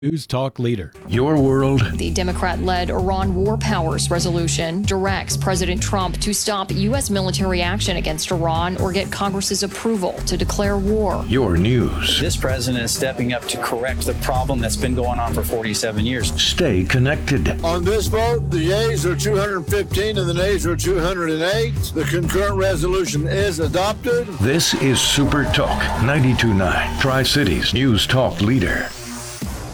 News Talk Leader. Your world. The Democrat-led Iran War Powers Resolution directs President Trump to stop U.S. military action against Iran or get Congress's approval to declare war. Your news. This president is stepping up to correct the problem that's been going on for 47 years. Stay connected. On this vote, the yeas are 215 and the nays are 208. The concurrent resolution is adopted. This is Super Talk 92.9, Tri-Cities News Talk Leader.